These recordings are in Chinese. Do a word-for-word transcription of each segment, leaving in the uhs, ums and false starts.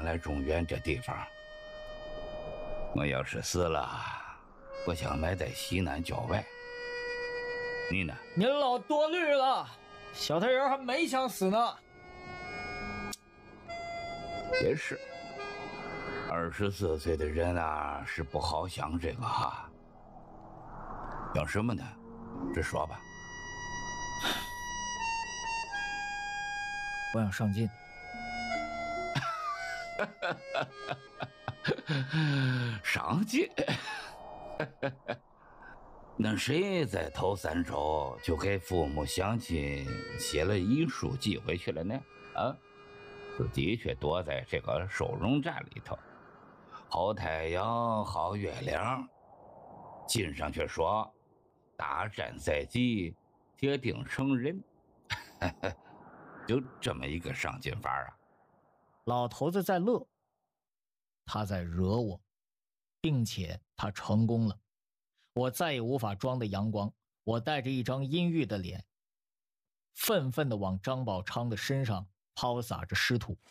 来中原这地方。我要是死了，我想埋在西南郊外。你呢？ 您老多虑了，小太阳还没想死呢。 也是，二十四岁的人啊，是不好想这个哈。想什么呢？直说吧。 我想上进。 上进。那谁在头三周就给父母乡亲写了遗书寄回去了呢？啊，自己却躲在这个收容站里头，好太阳好月亮，信上却说大战在即，铁定成仁。就这么一个上进法啊！ 老头子在乐，他在惹我，并且他成功了。我再也无法装的阳光，我带着一张阴郁的脸，愤愤地往张宝昌的身上抛洒着尸土。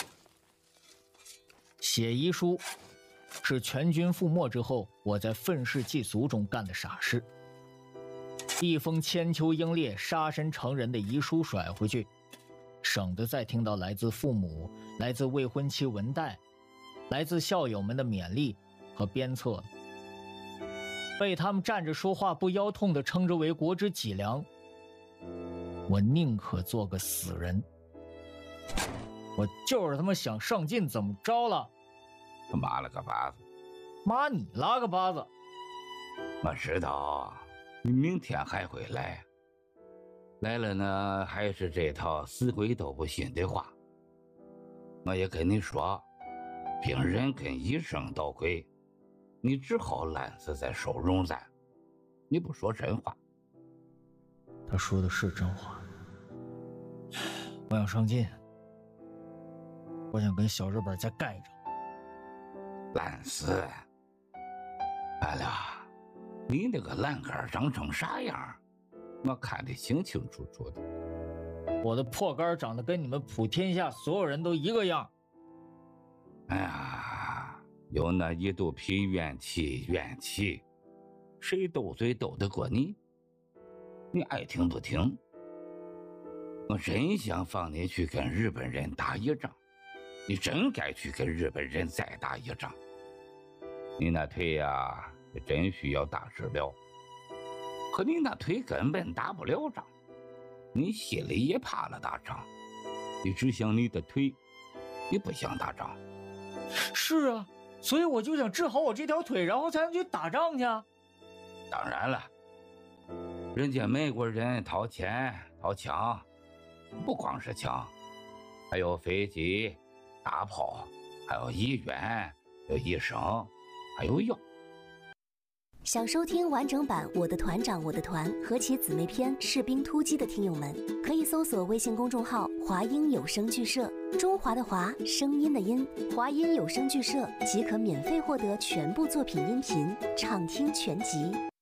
写遗书是全军覆没之后我在愤世嫉俗中干的傻事。一封千秋英烈杀身成仁的遗书甩回去，省得再听到来自父母、来自未婚妻文代、来自校友们的勉励和鞭策了。被他们站着说话不腰痛地称之为国之脊梁，我宁可做个死人。我就是他妈想上进，怎么着了？ 妈了个巴子！ 妈你拉个巴子！ 我知道你明天还会来，来了呢还是这套死鬼都不信的话。我也跟你说，病人跟医生都鬼，你只好烂死在收容站。你不说真话。 他说的是真话。我想上进，我想跟小日本再干一场。 烂死！完了，你那个烂杆长成啥样，我看得清清楚楚的。 我的破杆长得跟你们普天下所有人都一个样。 哎呀，有那一肚皮怨气怨气，谁斗嘴斗得过你？你爱听不听？我真想放你去跟日本人打一仗，你真该去跟日本人再打一仗。你那腿呀，真需要大治疗，可你那腿根本打不了仗，你心里也怕了打仗，你只想你的腿，你不想打仗。 是啊，所以我就想治好我这条腿，然后才能去打仗去。 当然了，人家美国人掏钱掏枪，不光是枪，还有飞机、大炮，还有医院，有医生，还有药。 想收听完整版《我的团长我的团》和其姊妹篇《士兵突击》的听友们，可以搜索微信公众号“华音有声剧社”，中华的华，声音的音，华音有声剧社即可免费获得全部作品音频，畅听全集。